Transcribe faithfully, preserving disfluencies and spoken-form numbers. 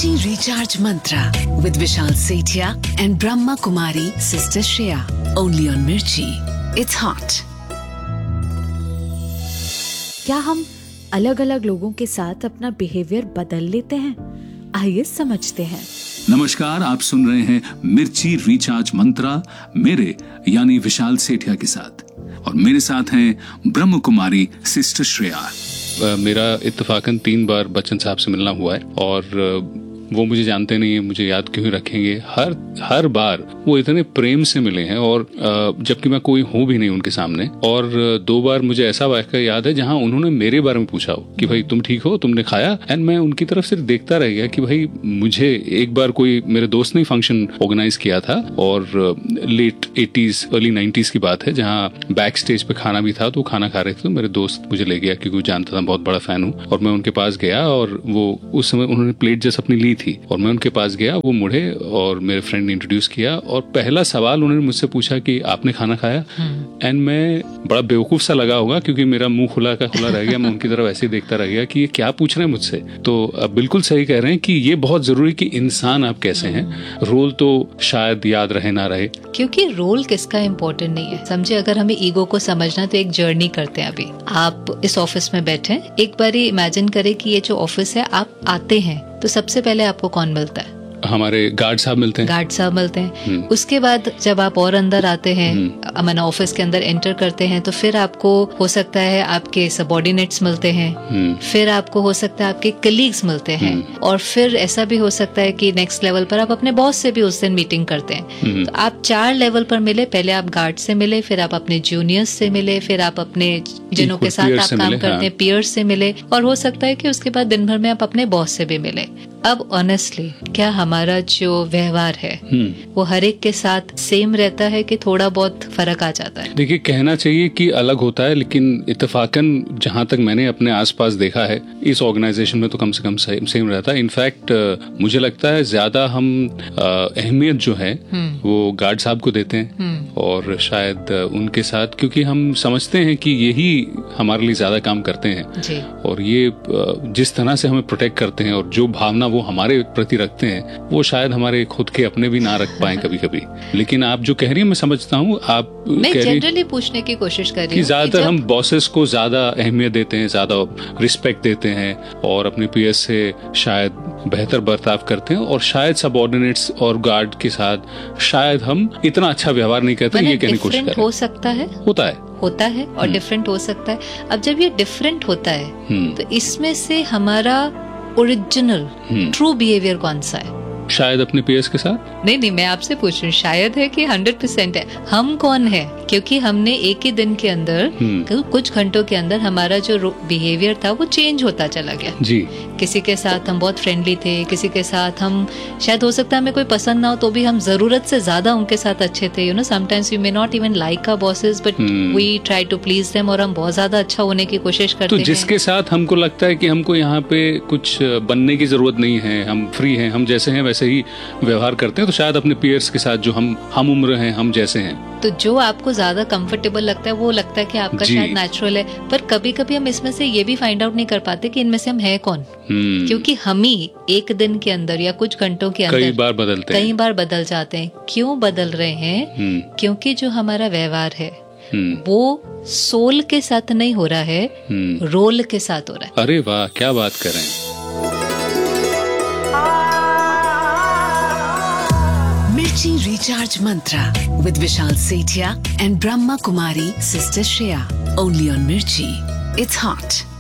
Mirchi Recharge Mantra with Vishal Sethia and Brahma Kumari Sister Shreya. Only on Mirchi. It's hot. क्या हम अलग अलग लोगों के साथ अपना बिहेवियर बदल लेते हैं? आइए समझते हैं। नमस्कार, आप सुन रहे हैं मिर्ची रिचार्ज मंत्रा मेरे यानी विशाल सेठिया के साथ, और मेरे साथ हैं ब्रह्म कुमारी सिस्टर श्रेया। मेरा इत्तेफाकन तीन बार बच्चन साहब से मिलना हुआ है और वो मुझे जानते नहीं है, मुझे याद क्यों ही रखेंगे। हर हर बार वो इतने प्रेम से मिले हैं, और जबकि मैं कोई हूँ भी नहीं उनके सामने। और दो बार मुझे ऐसा वाक़या याद है जहाँ उन्होंने मेरे बारे में पूछा हो कि भाई तुम ठीक हो, तुमने खाया, एंड मैं उनकी तरफ सिर्फ देखता रह गया कि भाई मुझे एक बार कोई मेरे दोस्त ने फंक्शन ऑर्गेनाइज किया था, और लेट एटीज अर्ली नाइन्टीज की बात है, जहाँ बैक स्टेज पे खाना भी था, तो खाना खा रहे थे, तो मेरे दोस्त मुझे ले गया क्योंकि वो जानता था बहुत बड़ा फैन हूँ, और मैं उनके पास गया, और वो उस समय उन्होंने प्लेट जैसे अपनी ली थी, और मैं उनके पास गया, वो मुड़े और मेरे फ्रेंड ने इंट्रोड्यूस किया, और पहला सवाल उन्होंने मुझसे पूछा कि आपने खाना खाया। एंड मैं बड़ा बेवकूफ सा लगा होगा क्योंकि मेरा मुंह खुला का खुला रह गया, मैं उनकी तरफ ऐसे ही देखता रह गया कि ये क्या पूछ रहे हैं मुझसे। तो बिल्कुल सही कह रहे हैं कि ये बहुत जरूरी कि इंसान आप कैसे हैं, रोल तो शायद याद रहे ना रहे, क्योंकि रोल किसका इम्पोर्टेंट नहीं है। समझे, अगर हमें ईगो को समझना तो एक जर्नी करते हैं। अभी आप इस ऑफिस में बैठे, एक बारी इमेजिन करें कि ये जो ऑफिस है, आप आते हैं तो सबसे पहले आपको कौन मिलता है? हमारे गार्ड साहब मिलते हैं। गार्ड साहब मिलते हैं। उसके बाद जब आप और अंदर आते हैं, मैंने ऑफिस के अंदर एंटर करते हैं, तो फिर आपको हो सकता है आपके सबऑर्डिनेट्स मिलते हैं, फिर आपको हो सकता है आपके कलीग्स मिलते हैं, और फिर ऐसा भी हो सकता है कि नेक्स्ट लेवल पर आप अपने बॉस से भी उस दिन मीटिंग करते हैं। तो आप चार लेवल पर मिले। पहले आप गार्ड से मिले, फिर आप अपने जूनियर्स से मिले, फिर आप अपने जिनों के साथ आप काम करते हैं पियर्स से मिले, और हो सकता है कि उसके बाद दिन भर में आप अपने बॉस से भी मिले। अब ऑनेस्टली क्या हमारा जो व्यवहार है वो हर एक के साथ सेम रहता है कि थोड़ा बहुत फर्क आ जाता है? देखिए, कहना चाहिए कि अलग होता है, लेकिन इत्तेफाकन जहाँ तक मैंने अपने आसपास देखा है, इस ऑर्गेनाइजेशन में तो कम से कम सेम रहता है। इनफैक्ट मुझे लगता है ज्यादा हम अहमियत जो है वो गार्ड साहब को देते हैं, और शायद उनके साथ, क्योंकि हम समझते हैं कि यही हमारे लिए ज्यादा काम करते हैं जी। और ये जिस तरह से हमें प्रोटेक्ट करते हैं और जो भावना वो हमारे प्रति रखते हैं, वो शायद हमारे खुद के अपने भी ना रख पाए कभी कभी। लेकिन आप जो कह रही हैं मैं समझता हूँ। आप मैं जनरली पूछने की कोशिश कर रही हूँ कि ज्यादातर हम बॉसेस को ज्यादा अहमियत देते हैं, ज्यादा रिस्पेक्ट देते हैं, और अपने पीएस से शायद बेहतर बर्ताव करते हैं, और शायद सबऑर्डिनेट्स और गार्ड के साथ शायद हम इतना अच्छा व्यवहार नहीं करते। ये कहने की कोशिश कर रहे हैं। हो सकता है, होता है होता है और डिफरेंट हो सकता है। अब जब ये डिफरेंट होता है तो इसमें से हमारा ओरिजिनल ट्रू बिहेवियर कौन सा है? शायद अपने पीएस के साथ। नहीं नहीं, मैं आपसे पूछ रही हूँ, शायद है कि हंड्रेड परसेंट है? हम कौन है? क्योंकि हमने एक ही दिन के अंदर, कुछ घंटों के अंदर हमारा जो बिहेवियर था वो चेंज होता चला गया जी। किसी के साथ हम बहुत फ्रेंडली थे, किसी के साथ हम शायद हो सकता है हमें कोई पसंद ना हो तो भी हम जरूरत से ज्यादा उनके साथ अच्छे थे। You know, sometimes we may not even like our bosses but we try to please them, और हम बहुत ज्यादा अच्छा होने की कोशिश करते हैं। तो जिसके साथ हमको लगता है कि हमको यहाँ पे कुछ बनने की जरूरत नहीं है, हम फ्री हैं, हम जैसे हैं वैसे ही व्यवहार करते हैं, तो शायद अपने पीयर्स के साथ जो हम हम उम्र हैं, हम जैसे हैं, तो जो आपको ज्यादा कंफर्टेबल लगता है वो लगता है कि आपका शायद नेचुरल है। पर कभी कभी हम इसमें से ये भी फाइंड आउट नहीं कर पाते कि इनमें से हम हैं कौन, क्योंकि हम ही एक दिन के अंदर या कुछ घंटों के अंदर कई बार बदलते कई बार बदल जाते हैं। क्यों बदल रहे हैं? क्योंकि जो हमारा व्यवहार है वो सोल के साथ नहीं हो रहा है, रोल के साथ हो रहा है। अरे वाह, क्या बात कर रहे हैं। Mirchi Recharge Mantra with Vishal Sethia and Brahma Kumari Sister Shreya. Only on Mirchi. It's hot.